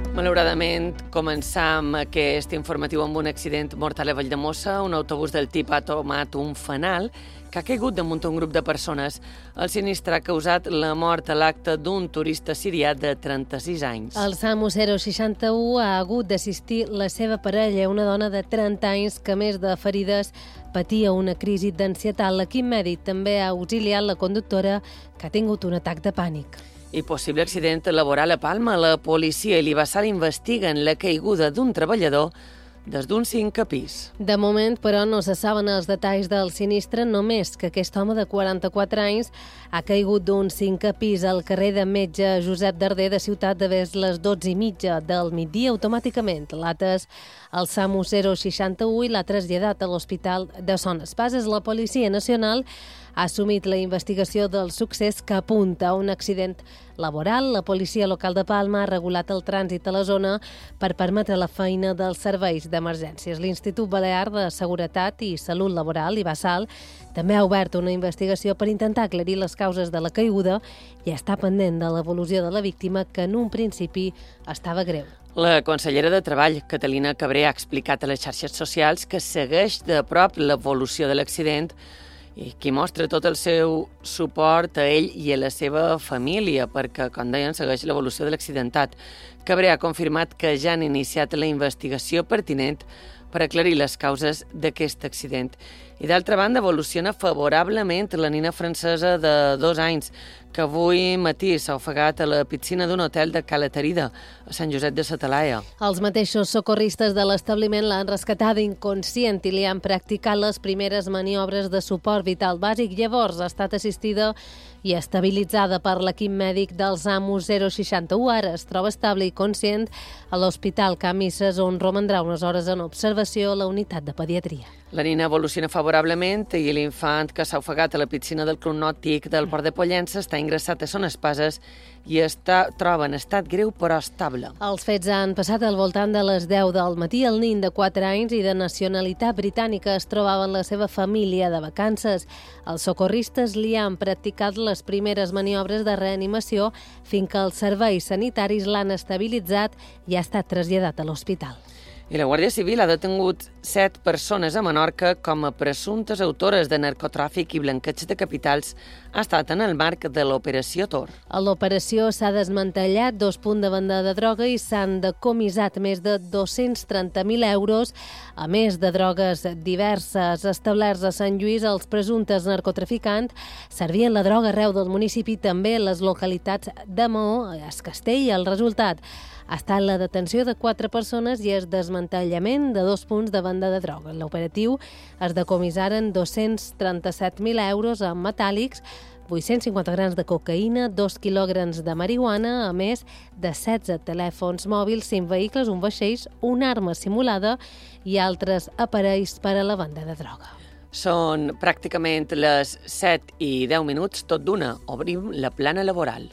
Malauradament, començam aquest informatiu amb un accident mortal a Valldemossa. Un autobús del tip ha tomat un fanal que ha caigut damunt un grup de persones. El sinistre ha causat la mort a l'acte d'un turista sirià de 36 anys. El SAMU 061 ha hagut d'assistir la seva parella, una dona de 30 anys que, a més de ferides, patia una crisi d'ansietat. L'equip mèdic també ha auxiliat la conductora, que ha tingut un atac de pànic. I possible accident laboral a Palma. La policia i l'Ibassal investiguen la caiguda d'un treballador des d'un 5è pis. De moment, però, no se saben els detalls del sinistre, només que aquest home de 44 anys ha caigut d'un 5è pis al carrer de Metge Josep Darder de Ciutat de Vés les 12:30 del migdia. Automàticament l'ha atès el SAMU 061 i l'ha traslladat a l'Hospital de Son Espases. La Policia Nacional ha assumit la investigació del succés, que apunta a un accident laboral. La policia local de Palma ha regulat el trànsit a la zona per permetre la feina dels serveis d'emergències. L'Institut Balear de Seguretat i Salut Laboral, Ibassal, també ha obert una investigació per intentar aclarir les causes de la caiguda i està pendent de l'evolució de la víctima, que en un principi estava greu. La consellera de Treball, Catalina Cabré, ha explicat a les xarxes socials que segueix de prop l'evolució de l'accident i qui mostra tot el seu suport a ell i a la seva família, perquè, com deien, segueix l'evolució de l'accidentat. Cabré ha confirmat que ja han iniciat la investigació pertinent per aclarir les causes d'aquest accident. I d'altra banda, evoluciona favorablement la nina francesa de 2 anys, que avui matí s'ha ofegat a la piscina d'un hotel de Cala Tarida, a Sant Josep de sa Talaia. Els mateixos socorristes de l'establiment l'han rescatada inconscient i li han practicat les primeres maniobres de suport vital bàsic. Llavors ha estat assistida i estabilitzada per l'equip mèdic del SAMU 061. Ara es troba estable i conscient a l'Hospital Can Misses, on romandrà unes hores en observació a la unitat de pediatria. La nina evoluciona favorablement i l'infant, que s'ha ofegat a la piscina del Club Nàutic del Port de Pollença, està ingressat a Son Espases i troba en estat greu però estable. Els fets han passat al voltant de les 10 del matí. El nen de 4 anys i de nacionalitat britànica es trobava amb la seva família de vacances. Els socorristes li han practicat les primeres maniobres de reanimació fins que els serveis sanitaris l'han estabilitzat i ha estat traslladat a l'hospital. I la Guàrdia Civil ha detingut 7 persones a Menorca com a presumptes autores de narcotràfic i blanqueig de capitals. Ha estat en el marc de l'Operació Tor. A l'operació s'ha desmantellat 2 punts de venda de droga i s'han decomissat més de 230.000 euros, a més de drogues diverses. Establerts a Sant Lluís, els presumptes narcotraficants servien la droga arreu del municipi, també a les localitats de Maó, Es Castell. El resultat ha estat la detenció de 4 persones i el desmantellament de 2 punts de venda de droga. En l'operatiu es decomissaren 237.000 euros en metàl·lics, 850 grams de cocaïna, 2 quilograms de marihuana, a més de 16 telèfons mòbils, 5 vehicles, un vaixell, una arma simulada i altres aparells per a la venda de droga. Són pràcticament les 7:10, tot d'una. Obrim la plana laboral.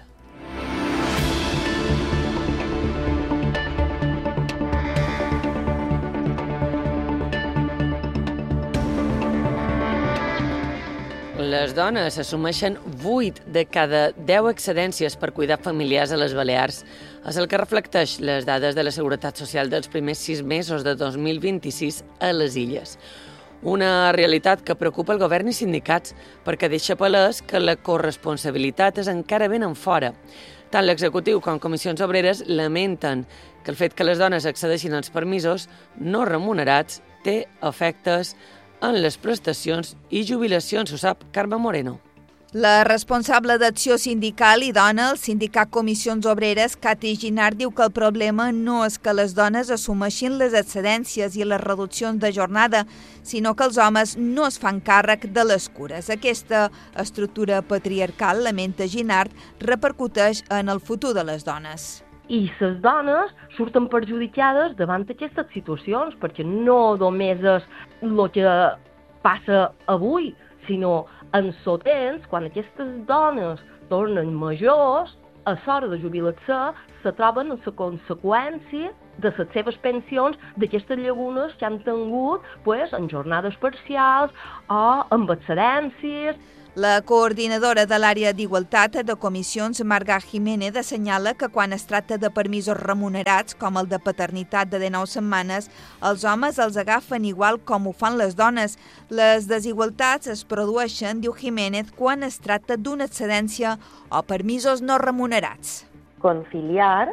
Les dones assumeixen 8 de cada 10 excedències per cuidar familiars a les Balears. És el que reflecteix les dades de la Seguretat Social dels primers 6 mesos de 2026 a les Illes. Una realitat que preocupa el govern i sindicats, perquè deixa palès que la corresponsabilitat és encara ben enfora. Tant l'executiu com comissions obreres lamenten que el fet que les dones accedeixin als permisos no remunerats té efectes en les prestacions i jubilacions, ho sap Carme Moreno. La responsable d'Acció Sindical i Dona, el sindicat Comissions Obreres, Cati Ginard, diu que el problema no és que les dones assumeixin les excedències i les reduccions de jornada, sinó que els homes no es fan càrrec de les cures. Aquesta estructura patriarcal, lamenta Ginard, repercuteix en el futur de les dones. I les dones surten perjudicades davant d'aquestes situacions, perquè no només és el que passa avui, sinó en el temps, quan aquestes dones tornen majors, a l'hora de jubilar-se, se troben amb la conseqüència de les seves pensions d'aquestes llagunes que han tingut en jornades parcials o amb excedències. La coordinadora de l'àrea d'Igualtat de Comissions, Marga Jiménez, assenyala que quan es tracta de permisos remunerats, com el de paternitat de 19 setmanes, els homes els agafen igual com ho fan les dones. Les desigualtats es produeixen, diu Jiménez, quan es tracta d'una excedència o permisos no remunerats. Conciliar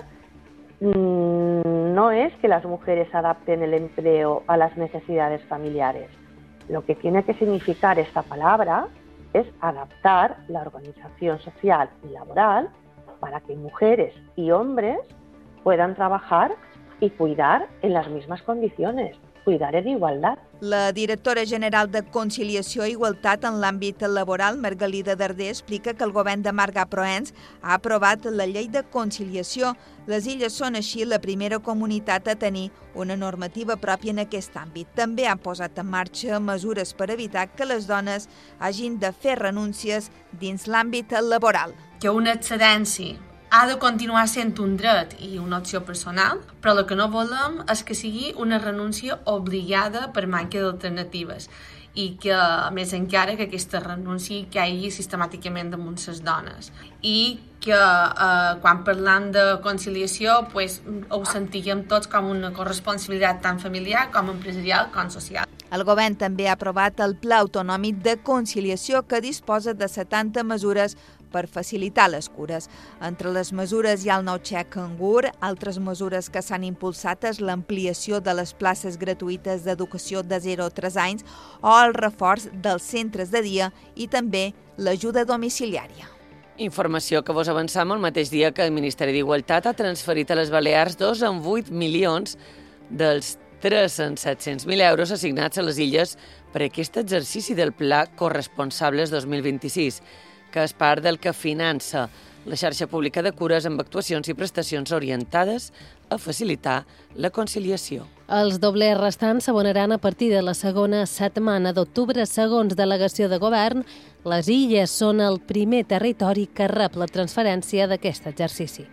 no es que las mujeres adapten el empleo a las necesidades familiares. Lo que tiene que significar esta palabra es adaptar la organización social y laboral para que mujeres y hombres puedan trabajar y cuidar en las mismas condiciones, cuidar en igualdad. La directora general de Conciliació i Igualtat en l'àmbit laboral, Margalida Darder, explica que el govern de Marga Proens ha aprovat la llei de conciliació. Les Illes són així la primera comunitat a tenir una normativa pròpia en aquest àmbit. També han posat en marxa mesures per evitar que les dones hagin de fer renúncies dins l'àmbit laboral. Que una excedència ha de continuar sent un dret i una opció personal, però el que no volem és que sigui una renúncia obligada per manca d'alternatives i que, a més encara, que aquesta renúncia caigui sistemàticament damunt les dones. I que quan parlam de conciliació ho sentíem tots com una corresponsabilitat tant familiar com empresarial com social. El govern també ha aprovat el Pla Autonòmic de Conciliació que disposa de 70 mesures per facilitar les cures. Entre les mesures hi ha el nou xec cangur, altres mesures que s'han impulsat és l'ampliació de les places gratuïtes d'educació de 0 a 3 anys o el reforç dels centres de dia i també l'ajuda domiciliària. Informació que vos avançam el mateix dia que el Ministeri d'Igualtat ha transferit a les Balears 2,8 milions dels 3.700.000 euros assignats a les Illes per aquest exercici del Pla Corresponsables 2026, que és part del que finança la xarxa pública de cures amb actuacions i prestacions orientades a facilitar la conciliació. Els doblers restants s'abonaran a partir de la segona setmana d'octubre. Segons delegació de govern, les Illes són el primer territori que rep la transferència d'aquest exercici.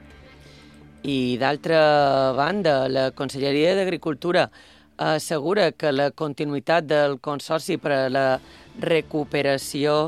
I d'altra banda, la Conselleria d'Agricultura assegura que la continuïtat del Consorci per a la recuperació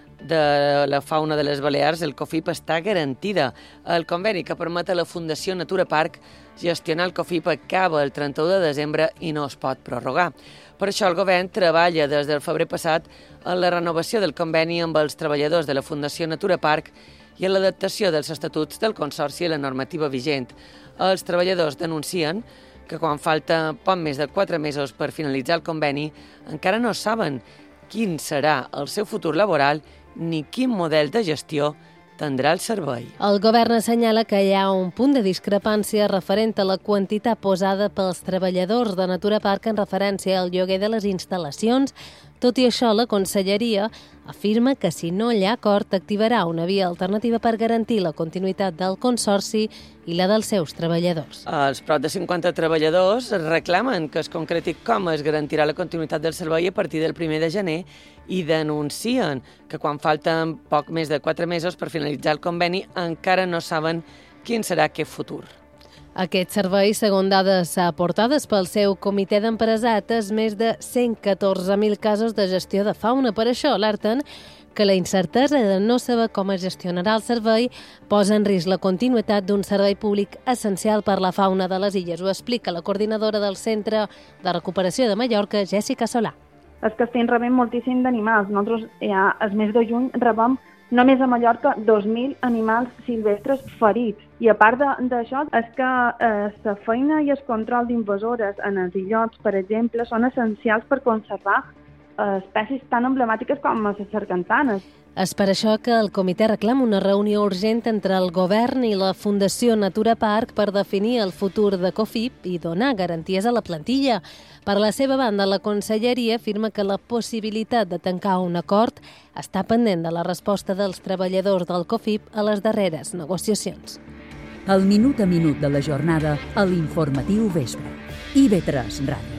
de la fauna de les Balears, el COFIP, està garantida. El conveni que permet a la Fundació Natura Park gestionar el COFIP acaba el 31 de desembre i no es pot prorrogar. Per això el govern treballa des del febrer passat en la renovació del conveni amb els treballadors de la Fundació Natura Park i en l'adaptació dels estatuts del Consorci a la normativa vigent. Els treballadors denuncien que quan falta poc més de 4 mesos per finalitzar el conveni encara no saben quin serà el seu futur laboral ni quin model de gestió tindrà el servei. El govern assenyala que hi ha un punt de discrepància referent a la quantitat posada pels treballadors de Natura Park en referència al lloguer de les instal·lacions. Tot i això, la Conselleria afirma que si no hi ha acord activarà una via alternativa per garantir la continuïtat del Consorci i la dels seus treballadors. Els prop de 50 treballadors reclamen que es concreti com es garantirà la continuïtat del servei a partir del 1 de gener i denuncien que quan falten poc més de 4 mesos per finalitzar el conveni encara no saben quin serà aquest futur. Aquest servei, segons dades aportades pel seu comitè d'empresat, és més de 114.000 casos de gestió de fauna. Per això alerten que la incertesa de no saber com es gestionarà el servei posa en risc la continuïtat d'un servei públic essencial per la fauna de les Illes. Ho explica la coordinadora del Centre de Recuperació de Mallorca, Jèssica Solà. És que estem rebent moltíssim d'animals. Nosaltres ja el mes de juny rebem només a Mallorca 2.000 animals silvestres ferits. I a part d'això, és que la feina i el control d'invasores en els illots, per exemple, són essencials per conservar espècies tan emblemàtiques com les sargantanes. És per això que el comitè reclama una reunió urgent entre el govern i la Fundació Natura Park per definir el futur de COFIP i donar garanties a la plantilla. Per la seva banda, la Conselleria afirma que la possibilitat de tancar un acord està pendent de la resposta dels treballadors del COFIP a les darreres negociacions. El minut a minut de la jornada a l'informatiu vespre. IB3 Ràdio.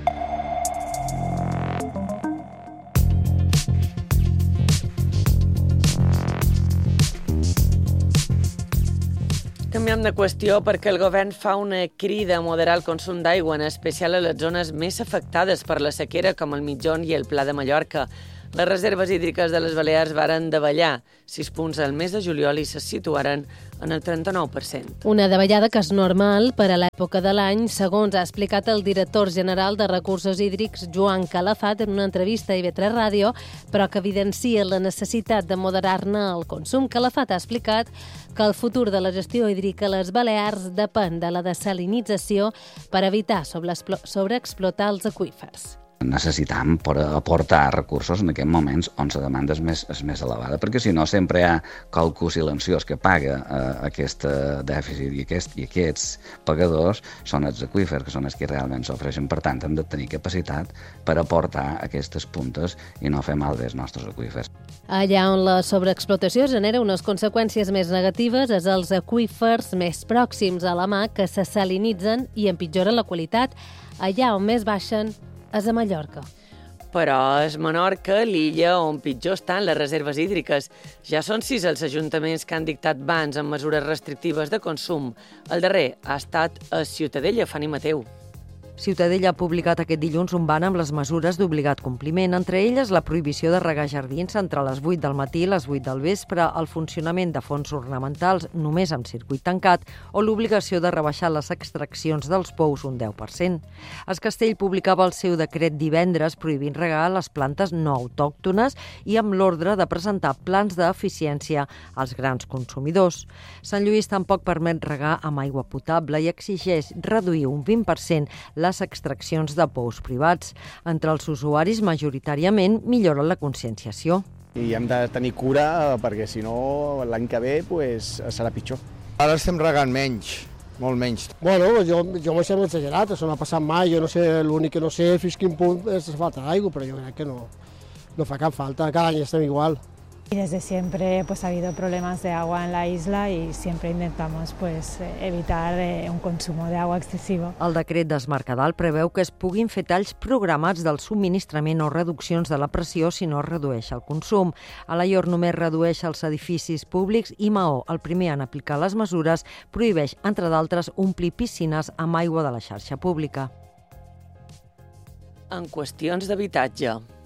Canviem de qüestió perquè el govern fa una crida a moderar el consum d'aigua, en especial a les zones més afectades per la sequera, com el Mitjón i el Pla de Mallorca. Les reserves hídriques de les Balears varen davallar 6 punts al mes de juliol i se situaren en el 39%. Una davallada que és normal per a l'època de l'any, segons ha explicat el director general de Recursos Hídrics, Joan Calafat, en una entrevista a IB3 Ràdio, però que evidencia la necessitat de moderar-ne el consum. Calafat ha explicat que el futur de la gestió hídrica a les Balears depèn de la desalinització per evitar sobreexplotar els aqüífers. Necessitam aportar recursos en aquests moments on la demanda és més elevada, perquè si no sempre hi ha qualcú silenciós que paga aquest dèficit i aquests pagadors són els aqüífers, que són els que realment s'ofereixen. Per tant, hem de tenir capacitat per aportar aquestes puntes i no fer malbé els nostres aqüífers. Allà on la sobreexplotació genera unes conseqüències més negatives és els aqüífers més pròxims a la mà que se salinitzen i empitjoren la qualitat. Allà on més baixen és a Mallorca. Però és Menorca l'illa on pitjor estan les reserves hídriques. Ja són 6 els ajuntaments que han dictat bans amb mesures restrictives de consum. El darrer ha estat a Ciutadella, Fanny Mateu. Ciutadella ha publicat aquest dilluns un ban amb les mesures d'obligat compliment, entre elles la prohibició de regar jardins entre les 8 del matí i les 8 del vespre, el funcionament de fonts ornamentals només amb circuit tancat o l'obligació de rebaixar les extraccions dels pous un 10%. Es Castell publicava el seu decret divendres prohibint regar les plantes no autòctones i amb l'ordre de presentar plans d'eficiència als grans consumidors. Sant Lluís tampoc permet regar amb aigua potable i exigeix reduir un 20% les extraccions de pous privats. Entre els usuaris, majoritàriament, millora la conscienciació. I hem de tenir cura perquè, si no, l'any que ve serà pitjor. Ara estem regant menys, molt menys. Bueno, jo m'ho sembla exagerat, això no ha passat mai. Jo no sé, l'únic que no sé fins quin punt és falta d'aigua, però jo crec que no fa cap falta. Cada any estem igual. Y desde siempre ha habido problemas de agua en la isla y siempre intentamos evitar un consumo de agua excesivo. El decret d'Esmercadal preveu que es puguin fer talls programats del subministrament o reduccions de la pressió si no es redueix el consum. Alaior només redueix els edificis públics i Maó, el primer en aplicar les mesures, prohibeix, entre d'altres, omplir piscines amb aigua de la xarxa pública. En qüestions d'habitatge,